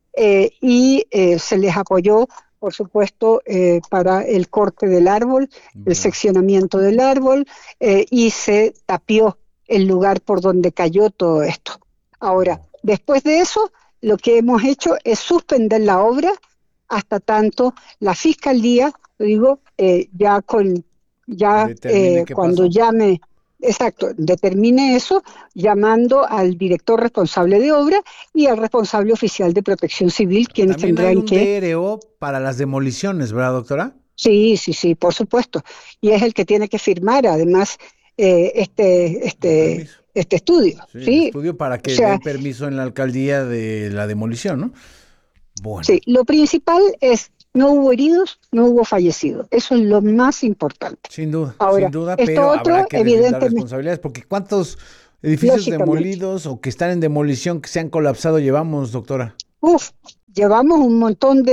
y se les apoyó, por supuesto, para el corte del árbol, el seccionamiento del árbol, y se tapió el lugar por donde cayó todo esto. Ahora, después de eso, lo que hemos hecho es suspender la obra hasta tanto la Fiscalía, ya con ya cuando llame, exacto, determine eso, llamando al director responsable de obra y al responsable oficial de Protección Civil, quienes tendrán que... También hay un DRO para las demoliciones, ¿verdad, doctora? Sí, por supuesto. Y es el que tiene que firmar, además, este estudio. Sí, estudio para que den permiso en la alcaldía de la demolición, ¿no? Bueno. Sí, lo principal es no hubo heridos, no hubo fallecidos. Eso es lo más importante. Sin duda, ahora, pero habrá que dar responsabilidades, porque ¿cuántos edificios demolidos o que están en demolición, que se han colapsado llevamos, doctora? Llevamos un montón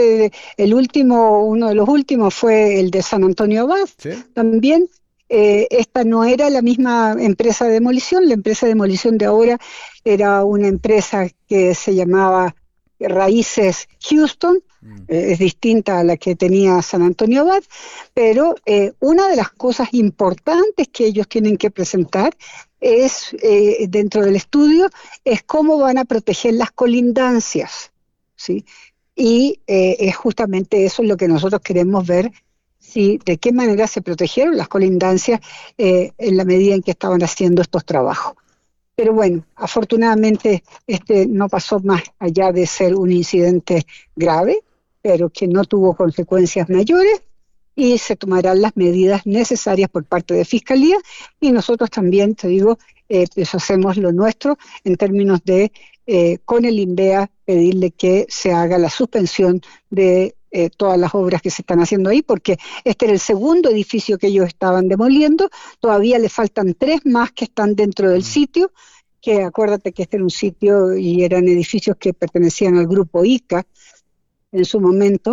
uno de los últimos fue el de San Antonio Abad. ¿Sí? También esta no era la misma empresa de demolición, la empresa de demolición de ahora era una empresa que se llamaba Raíces Houston, es distinta a la que tenía San Antonio Abad, pero una de las cosas importantes que ellos tienen que presentar es, dentro del estudio, es cómo van a proteger las colindancias, ¿sí? Y es justamente eso lo que nosotros queremos ver, de qué manera se protegieron las colindancias en la medida en que estaban haciendo estos trabajos. Pero bueno, afortunadamente no pasó más allá de ser un incidente grave, pero que no tuvo consecuencias mayores, y se tomarán las medidas necesarias por parte de Fiscalía, y nosotros también, te digo, pues hacemos lo nuestro en términos de, con el INVEA, pedirle que se haga la suspensión de todas las obras que se están haciendo ahí, porque este era el segundo edificio que ellos estaban demoliendo, todavía le faltan 3 más que están dentro del sitio, que acuérdate que este era un sitio y eran edificios que pertenecían al grupo ICA en su momento,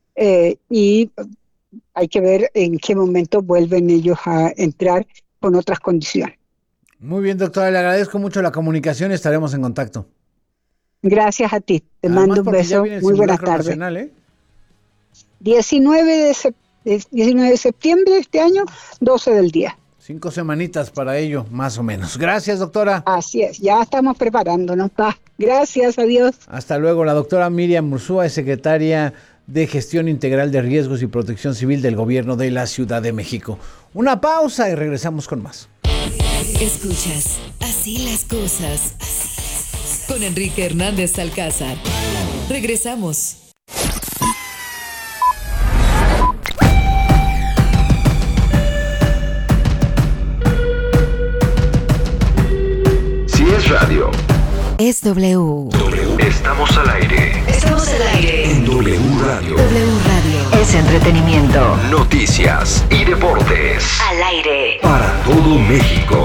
y hay que ver en qué momento vuelven ellos a entrar con otras condiciones. Muy bien, doctora, le agradezco mucho la comunicación y estaremos en contacto. Gracias a ti, te mando un beso, muy buenas tardes. 19 de septiembre de este año, 12 del día. 5 semanitas para ello, más o menos. Gracias, doctora. Así es, ya estamos preparándonos. Gracias, adiós. Hasta luego. La doctora Miriam Urzúa es secretaria de Gestión Integral de Riesgos y Protección Civil del Gobierno de la Ciudad de México. Una pausa y regresamos con más. Escuchas Así las cosas con Enrique Hernández Alcázar. Regresamos. Si es radio, es W. Estamos al aire. Estamos al aire. En W Radio. W Radio. Es entretenimiento. Noticias y deportes. Al aire. Para todo México.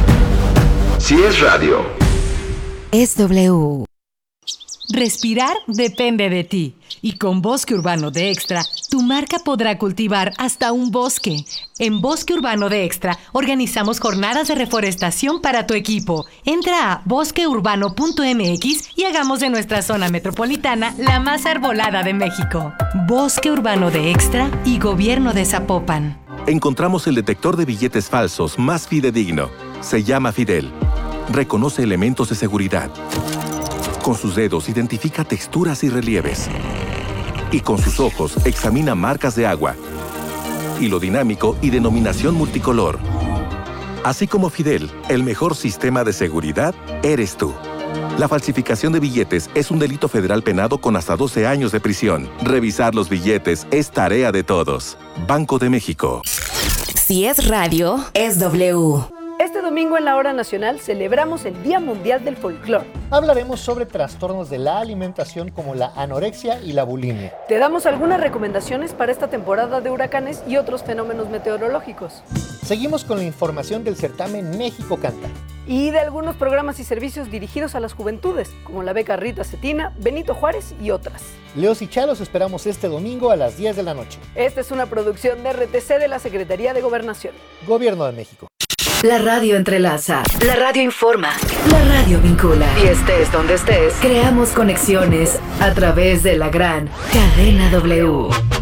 Si es radio, es W. Respirar depende de ti. Y con Bosque Urbano de Extra, tu marca podrá cultivar hasta un bosque. En Bosque Urbano de Extra, organizamos jornadas de reforestación para tu equipo. Entra a bosqueurbano.mx y hagamos de nuestra zona metropolitana la más arbolada de México. Bosque Urbano de Extra y Gobierno de Zapopan. Encontramos el detector de billetes falsos más fidedigno. Se llama Fidel. Reconoce elementos de seguridad. Con sus dedos identifica texturas y relieves. Y con sus ojos examina marcas de agua, hilo dinámico y denominación multicolor. Así como Fidel, el mejor sistema de seguridad eres tú. La falsificación de billetes es un delito federal penado con hasta 12 años de prisión. Revisar los billetes es tarea de todos. Banco de México. Si es radio, es W. Este domingo en la Hora Nacional celebramos el Día Mundial del Folclor. Hablaremos sobre trastornos de la alimentación como la anorexia y la bulimia. Te damos algunas recomendaciones para esta temporada de huracanes y otros fenómenos meteorológicos. Seguimos con la información del certamen México Canta. Y de algunos programas y servicios dirigidos a las juventudes, como la beca Rita Cetina, Benito Juárez y otras. Leos y Cha los esperamos este domingo a las 10 de la noche. Esta es una producción de RTC de la Secretaría de Gobernación. Gobierno de México. La radio entrelaza, la radio informa, la radio vincula. Y estés donde estés, creamos conexiones a través de la gran cadena W.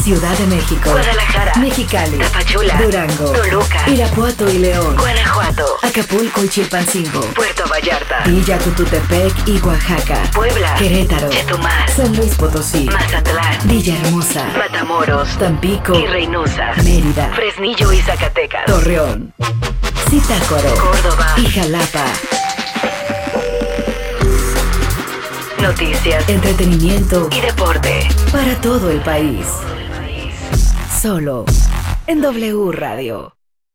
Ciudad de México, Guadalajara, Mexicali, Tapachula, Durango, Toluca, Irapuato y León, Guanajuato, Acapulco y Chilpancingo, Puerto Vallarta, Villa Tututepec y Oaxaca, Puebla, Querétaro, Chetumal, San Luis Potosí, Mazatlán, Villahermosa, Matamoros, Tampico y Reynosa, Mérida, Fresnillo y Zacatecas, Torreón, Zitácuaro, Córdoba y Jalapa. Noticias, entretenimiento y deporte para todo el país. Solo en W Radio.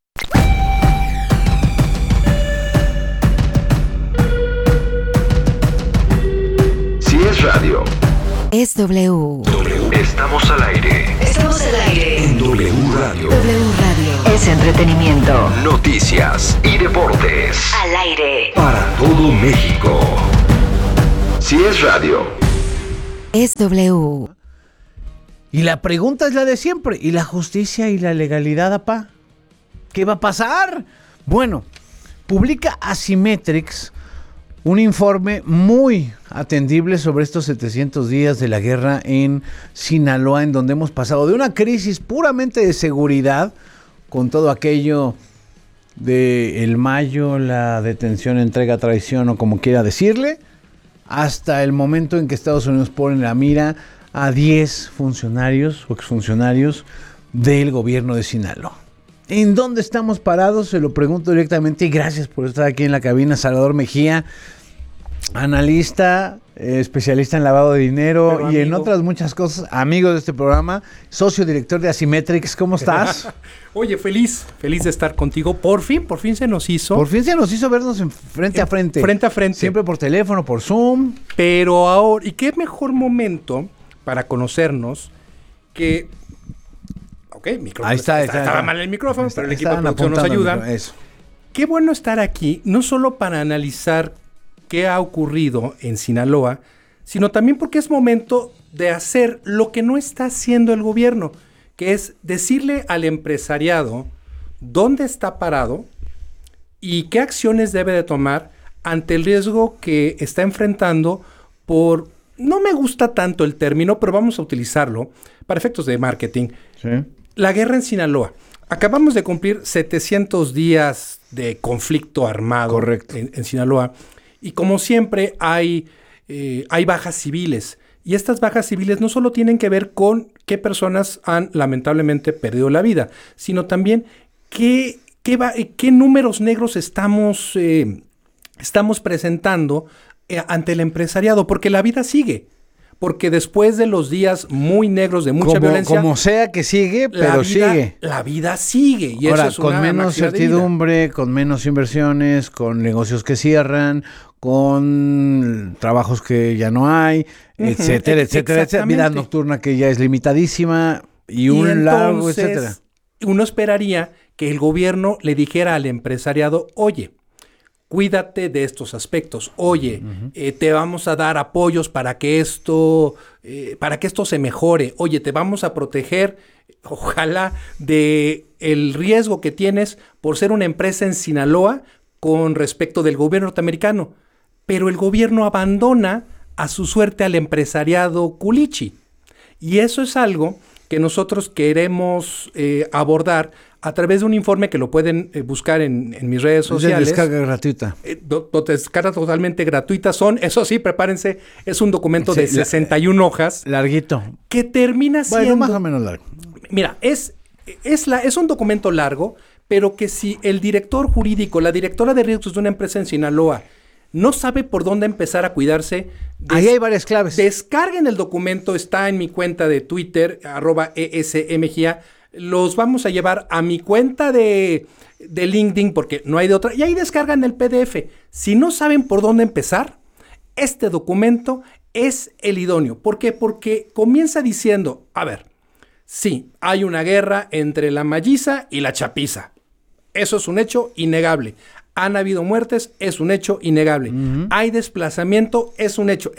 Si es radio, es W. Estamos al aire. Estamos al aire. En W Radio. W Radio es entretenimiento, Noticias y deportes. al aire. Para todo México. Si es radio, Es W. Y la pregunta es la de siempre. ¿Y la justicia y la legalidad, apá? ¿Qué va a pasar? Bueno, publica Asimetrix un informe muy atendible sobre estos 700 días de la guerra en Sinaloa, en donde hemos pasado de una crisis puramente de seguridad, con todo aquello de el Mayo, la detención, entrega, traición o como quiera decirle, hasta el momento en que Estados Unidos pone la mira a 10 funcionarios o exfuncionarios del gobierno de Sinaloa. ¿En dónde estamos parados? Se lo pregunto directamente y gracias por estar aquí en la cabina. Salvador Mejía, analista, especialista en lavado de dinero y en otras muchas cosas, amigo de este programa, socio director de Asimetrix. ¿Cómo estás? Oye, feliz de estar contigo. Por fin se nos hizo. Por fin se nos hizo vernos frente a frente. Frente a frente. Siempre por teléfono, por Zoom. Pero ahora, ¿y qué mejor momento para conocernos que... Ok, micrófono. Ahí está. Estaba mal el micrófono, pero el equipo de producción nos ayuda. Eso. Qué bueno estar aquí, no solo para analizar qué ha ocurrido en Sinaloa, sino también porque es momento de hacer lo que no está haciendo el gobierno, que es decirle al empresariado dónde está parado y qué acciones debe de tomar ante el riesgo que está enfrentando por, no me gusta tanto el término, pero vamos a utilizarlo para efectos de marketing. Sí. La guerra en Sinaloa. Acabamos de cumplir 700 días de conflicto armado en Sinaloa. Y como siempre hay bajas civiles. Y estas bajas civiles no solo tienen que ver con qué personas han lamentablemente perdido la vida, sino también qué números negros estamos presentando ante el empresariado. Porque la vida sigue. Porque después de los días muy negros de mucha violencia... Como sea que sigue, pero sigue. La vida sigue. Y ahora, eso es con menos certidumbre, con menos inversiones, con negocios que cierran, con trabajos que ya no hay, etcétera. Vida nocturna que ya es limitadísima y largo, etcétera. Uno esperaría que el gobierno le dijera al empresariado, oye, cuídate de estos aspectos. Oye, te vamos a dar apoyos para que esto se mejore. Oye, te vamos a proteger, ojalá, de el riesgo que tienes por ser una empresa en Sinaloa con respecto del gobierno norteamericano. Pero el gobierno abandona a su suerte al empresariado culichi. Y eso es algo que nosotros queremos abordar a través de un informe que lo pueden buscar en mis redes sociales. Es de descarga gratuita. Descarga totalmente gratuita. Eso sí, prepárense, es un documento de 61 hojas. Larguito. Que termina siendo... Bueno, más o menos largo. Mira, es un documento largo, pero que si el director jurídico, la directora de riesgos de una empresa en Sinaloa, no sabe por dónde empezar a cuidarse... Ahí hay varias claves. Descarguen el documento, está en mi cuenta de Twitter, @ESMGA. Los vamos a llevar a mi cuenta de LinkedIn porque no hay de otra. Y ahí descargan el PDF. Si no saben por dónde empezar, este documento es el idóneo. ¿Por qué? Porque comienza diciendo, a ver, sí, hay una guerra entre la Malliza y la Chapiza. Eso es un hecho innegable. Han habido muertes, es un hecho innegable. Hay desplazamiento, es un hecho.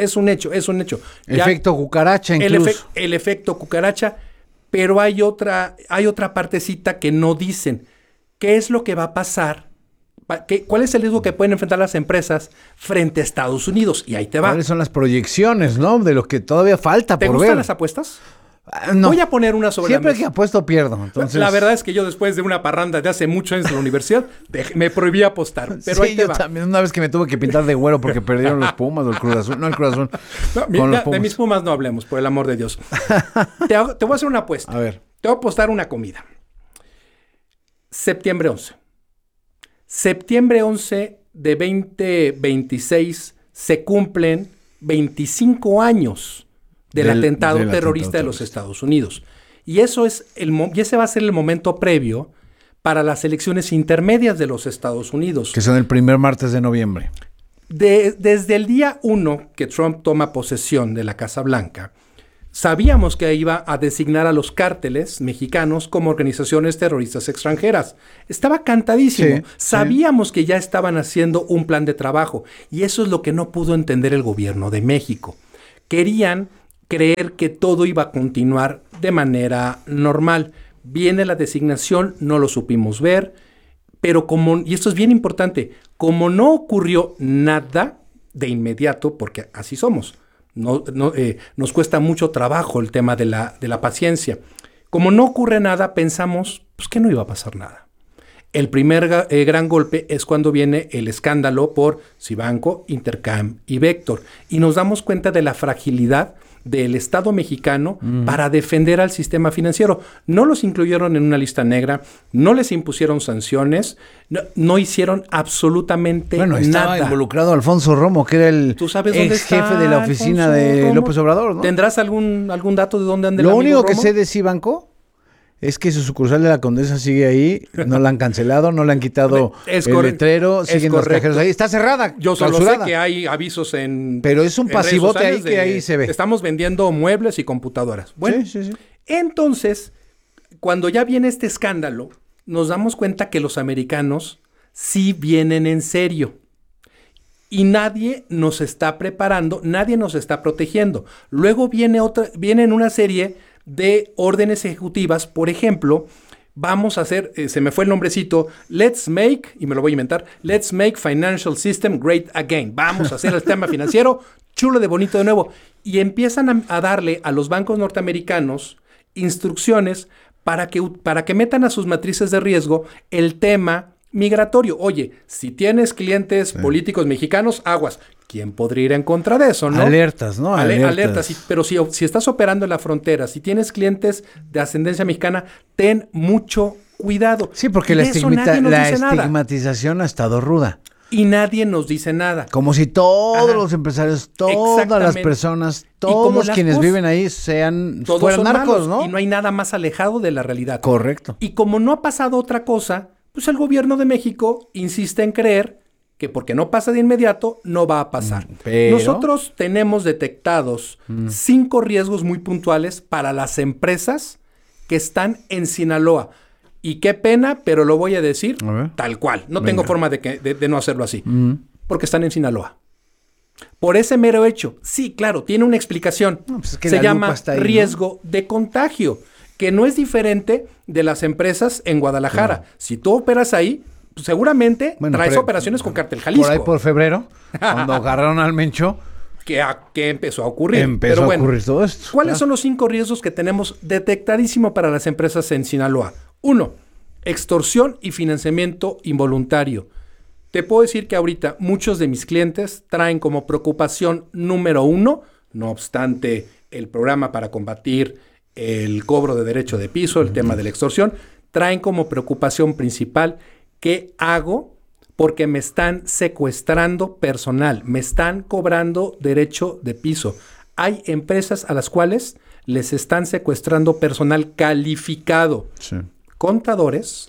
Efecto cucaracha incluso. El efecto cucaracha, pero hay otra partecita que no dicen. ¿Qué es lo que va a pasar? ¿Cuál es el riesgo que pueden enfrentar las empresas frente a Estados Unidos? Y ahí te va. ¿Cuáles son las proyecciones, no? De lo que todavía falta por ver. ¿Te gustan las apuestas? No. Voy a poner una sobre Siempre la mesa. que apuesto pierdo. Entonces... La verdad es que yo después de una parranda de hace muchos años en la universidad, me prohibí apostar. Pero sí, ahí te yo va. también. Una vez que me tuve que pintar de güero porque perdieron los Pumas o el Cruz Azul. No, el Cruz Azul. No, de mis Pumas no hablemos, por el amor de Dios. Te voy a hacer una apuesta. A ver. Te voy a apostar una comida. Septiembre 11. Septiembre 11 de 2026 se cumplen 25 años del atentado terrorista de los Estados Unidos. Y eso es y ese va a ser el momento previo para las elecciones intermedias de los Estados Unidos. Que son el primer martes de noviembre. Desde el día 1 que Trump toma posesión de la Casa Blanca, sabíamos que iba a designar a los cárteles mexicanos como organizaciones terroristas extranjeras. Estaba cantadísimo. Sabíamos que ya estaban haciendo un plan de trabajo. Y eso es lo que no pudo entender el gobierno de México. Querían creer que todo iba a continuar de manera normal. Viene la designación, no lo supimos ver, pero y esto es bien importante, como no ocurrió nada de inmediato, porque así somos, nos cuesta mucho trabajo el tema de la paciencia. Como no ocurre nada, pensamos pues, que no iba a pasar nada. El primer gran golpe es cuando viene el escándalo por Cibanco, Intercam y Vector, y nos damos cuenta de la fragilidad del Estado mexicano para defender al sistema financiero. No los incluyeron en una lista negra, no les impusieron sanciones, no hicieron absolutamente nada. Bueno, estaba involucrado Alfonso Romo, que era el ex jefe de la oficina de López Obrador, ¿no? ¿Tendrás algún dato de dónde anda el Lo amigo único que Romo? sé de Cibanco es que su sucursal de la Condesa sigue ahí, no la han cancelado, no le han quitado el letrero, siguen los cajeros ahí. Está cerrada, yo solo clausurada. sé que hay avisos en... Pero es un pasivote ahí que ahí se ve. Estamos vendiendo muebles y computadoras. Bueno, sí. Entonces, cuando ya viene este escándalo, nos damos cuenta que los americanos sí vienen en serio. Y nadie nos está preparando, nadie nos está protegiendo. Luego viene una serie de órdenes ejecutivas, por ejemplo, vamos a hacer, se me fue el nombrecito, y me lo voy a inventar, Let's Make Financial System Great Again. Vamos a hacer el sistema financiero chulo de bonito de nuevo. Y empiezan a darle a los bancos norteamericanos instrucciones para que metan a sus matrices de riesgo el tema migratorio. Oye, si tienes clientes políticos mexicanos, aguas. ¿Quién podría ir en contra de eso, no? Alertas, ¿no? Alertas. Pero si estás operando en la frontera, si tienes clientes de ascendencia mexicana, ten mucho cuidado. Sí, porque la estigmatización ha estado ruda. Y nadie nos dice nada. Como si todos los empresarios, todas las personas, todos quienes viven ahí fueran narcos, ¿no? Y no hay nada más alejado de la realidad. Correcto. Y como no ha pasado otra cosa, pues el gobierno de México insiste en creer que porque no pasa de inmediato, no va a pasar. Pero nosotros tenemos detectados 5 riesgos muy puntuales para las empresas que están en Sinaloa. Y qué pena, pero lo voy a decir tal cual. No tengo forma de no hacerlo así. Porque están en Sinaloa. Por ese mero hecho. Sí, claro, tiene una explicación. Pues es que se llama ahí, riesgo de contagio, que no es diferente de las empresas en Guadalajara. Claro. Si tú operas ahí, pues seguramente traes operaciones con Cártel Jalisco. Por ahí por febrero, cuando agarraron al Mencho. ¿Qué empezó a ocurrir? Empezó a ocurrir todo esto. ¿Cuáles son los 5 riesgos que tenemos detectadísimo para las empresas en Sinaloa? 1, extorsión y financiamiento involuntario. Te puedo decir que ahorita muchos de mis clientes traen como preocupación número 1, no obstante el programa para combatir el cobro de derecho de piso, el tema de la extorsión, traen como preocupación principal: ¿qué hago? Porque me están secuestrando personal, me están cobrando derecho de piso. Hay empresas a las cuales les están secuestrando personal calificado. Sí. Contadores,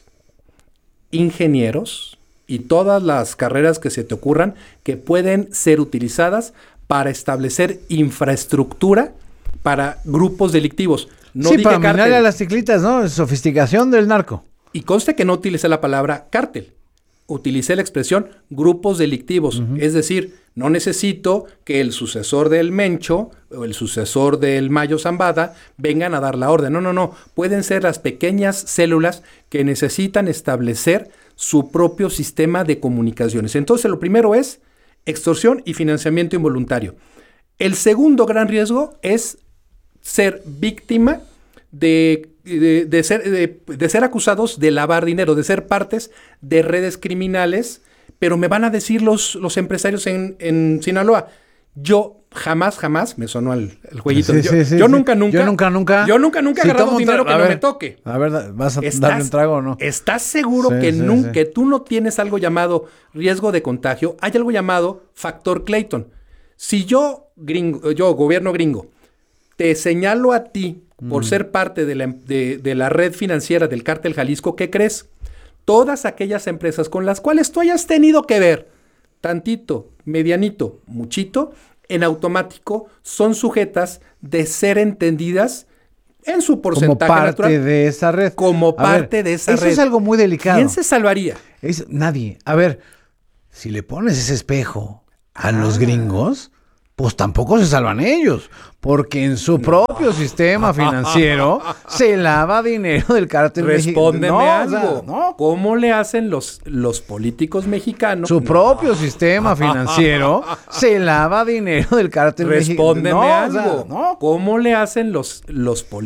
ingenieros y todas las carreras que se te ocurran que pueden ser utilizadas para establecer infraestructura para grupos delictivos. No sí, dije para cártel. minarle a las teclitas, ¿no? Sofisticación del narco. Y conste que no utilicé la palabra cártel. Utilicé la expresión grupos delictivos. Es decir, no necesito que el sucesor del Mencho o el sucesor del Mayo Zambada vengan a dar la orden. No. Pueden ser las pequeñas células que necesitan establecer su propio sistema de comunicaciones. Entonces, lo primero es extorsión y financiamiento involuntario. El segundo gran riesgo es ser víctima de ser acusados de lavar dinero, de ser partes de redes criminales, pero me van a decir los empresarios en Sinaloa, yo jamás, me sonó el jueguito. Yo nunca he agarrado dinero que no me toque. A ver, ¿vas a darle un trago o no? ¿Estás seguro que tú no tienes algo llamado riesgo de contagio? Hay algo llamado factor Clayton. Si yo, gobierno gringo, te señalo a ti por ser parte de la red financiera del Cártel Jalisco, ¿qué crees? Todas aquellas empresas con las cuales tú hayas tenido que ver, tantito, medianito, muchito, en automático son sujetas de ser entendidas en su porcentaje como parte natural, de esa red. Como parte de esa red. Eso es algo muy delicado. ¿Quién se salvaría? Nadie. A ver, si le pones ese espejo a los gringos, pues tampoco se salvan ellos, porque en su propio sistema financiero se lava dinero del cártel mexicano. Respóndeme algo. ¿Cómo le hacen los políticos mexicanos? Su propio sistema financiero se lava dinero del cártel mexicano. Respóndeme algo. ¿Cómo le hacen los políticos